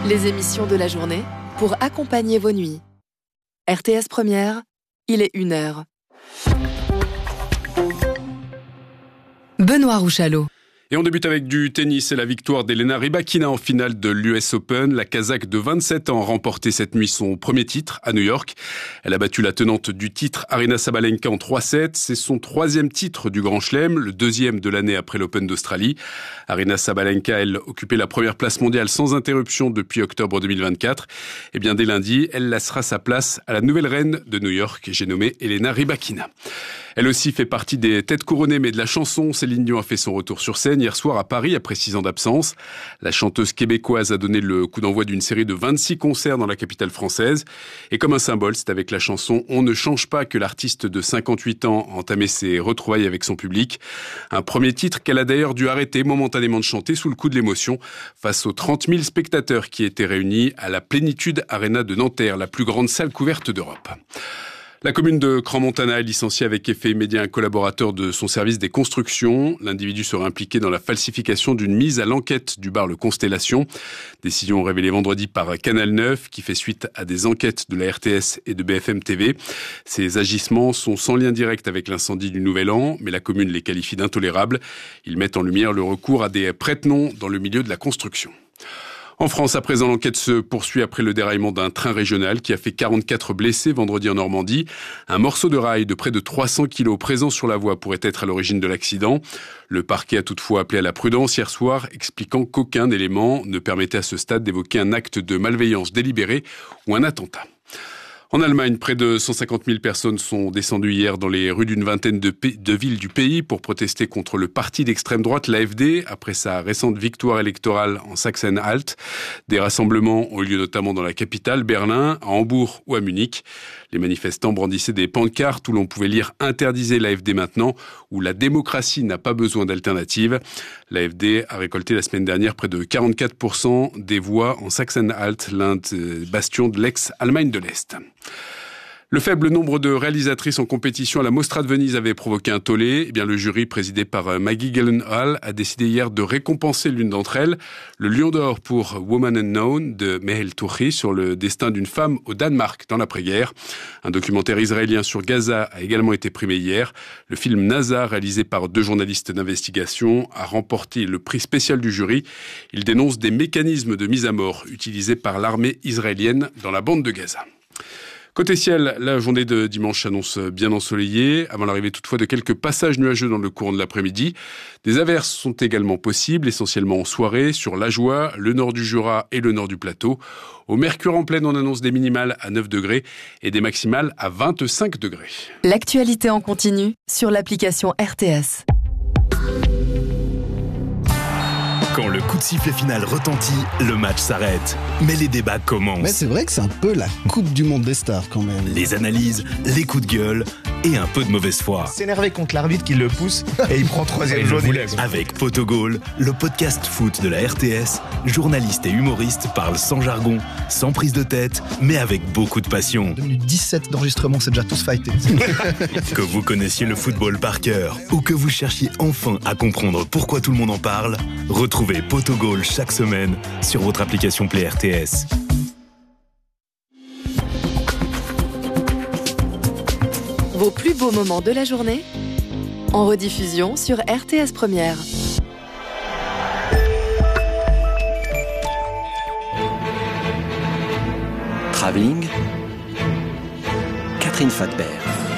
Les émissions de la journée pour accompagner vos nuits. RTS Première, il est 1h. Benoît Rouchalot. Et on débute avec du tennis et la victoire d'Elena Rybakina en finale de l'US Open. La Kazakh de 27 ans a remporté cette nuit son premier titre à New York. Elle a battu la tenante du titre Aryna Sabalenka en 3-7. C'est son 3e titre du Grand Chelem, le 2e de l'année après l'Open d'Australie. Aryna Sabalenka, elle occupait la première place mondiale sans interruption depuis octobre 2024. Et bien dès lundi, elle laissera sa place à la nouvelle reine de New York, j'ai nommé Elena Rybakina. Elle aussi fait partie des têtes couronnées, mais de la chanson. Céline Dion a fait son retour sur scène hier soir à Paris après 6 ans d'absence. La chanteuse québécoise a donné le coup d'envoi d'une série de 26 concerts dans la capitale française. Et comme un symbole, c'est avec la chanson « On ne change pas » que l'artiste de 58 ans a entamé ses retrouvailles avec son public. Un premier titre qu'elle a d'ailleurs dû arrêter momentanément de chanter sous le coup de l'émotion face aux 30 000 spectateurs qui étaient réunis à la Plénitude Arena de Nanterre, la plus grande salle couverte d'Europe. La commune de Crans-Montana a licencié avec effet immédiat un collaborateur de son service des constructions. L'individu serait impliqué dans la falsification d'une mise à l'enquête du bar Le Constellation. Décision révélée vendredi par Canal 9 qui fait suite à des enquêtes de la RTS et de BFM TV. Ces agissements sont sans lien direct avec l'incendie du Nouvel An, mais la commune les qualifie d'intolérables. Ils mettent en lumière le recours à des prête-noms dans le milieu de la construction. En France, à présent, l'enquête se poursuit après le déraillement d'un train régional qui a fait 44 blessés vendredi en Normandie. Un morceau de rail de près de 300 kilos présent sur la voie pourrait être à l'origine de l'accident. Le parquet a toutefois appelé à la prudence hier soir, expliquant qu'aucun élément ne permettait à ce stade d'évoquer un acte de malveillance délibéré ou un attentat. En Allemagne, près de 150 000 personnes sont descendues hier dans les rues d'une vingtaine de villes du pays pour protester contre le parti d'extrême droite, l'AfD, après sa récente victoire électorale en Sachsen-Anhalt. Des rassemblements ont eu lieu notamment dans la capitale, Berlin, à Hambourg ou à Munich. Les manifestants brandissaient des pancartes où l'on pouvait lire « Interdisez l'AfD maintenant » ou « La démocratie n'a pas besoin d'alternative ». L'AfD a récolté la semaine dernière près de 44% des voix en Sachsen-Anhalt, l'un des bastions de l'ex-Allemagne de l'Est. Le faible nombre de réalisatrices en compétition à la Mostra de Venise avait provoqué un tollé. Eh bien, le jury, présidé par Maggie Gyllenhaal, a décidé hier de récompenser l'une d'entre elles, le Lion d'Or pour Woman Unknown de Mehel Touhi sur le destin d'une femme au Danemark dans l'après-guerre. Un documentaire israélien sur Gaza a également été primé hier. Le film NASA, réalisé par 2 journalistes d'investigation, a remporté le prix spécial du jury. Il dénonce des mécanismes de mise à mort utilisés par l'armée israélienne dans la bande de Gaza. Côté ciel, la journée de dimanche s'annonce bien ensoleillée, avant l'arrivée toutefois de quelques passages nuageux dans le courant de l'après-midi. Des averses sont également possibles, essentiellement en soirée, sur l'Ajoie, le nord du Jura et le nord du plateau. Au Mercure en pleine, on annonce des minimales à 9 degrés et des maximales à 25 degrés. L'actualité en continu sur l'application RTS. Quand le coup de sifflet final retentit, le match s'arrête. Mais les débats commencent. Mais c'est vrai que c'est un peu la Coupe du Monde des stars quand même. Les analyses, les coups de gueule et un peu de mauvaise foi. S'énerver contre l'arbitre qui le pousse et il prend 3e jaune. Avec Potogol, le podcast foot de la RTS, journalistes et humoristes parlent sans jargon, sans prise de tête, mais avec beaucoup de passion. 2 minutes 17 d'enregistrement, c'est déjà tous fightés. Que vous connaissiez le football par cœur ou que vous cherchiez enfin à comprendre pourquoi tout le monde en parle, retrouvez Potogol chaque semaine sur votre application Play RTS. Vos plus beaux moments de la journée en rediffusion sur RTS Première. Travelling, Catherine Fadbert.